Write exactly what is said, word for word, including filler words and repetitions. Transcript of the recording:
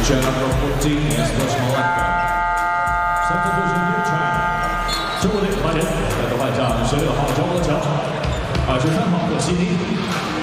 Chair number fourteen is Westmoreland. Subdivision new track。中国队快点，来到换上十六号周国强，二十三号贺西尼。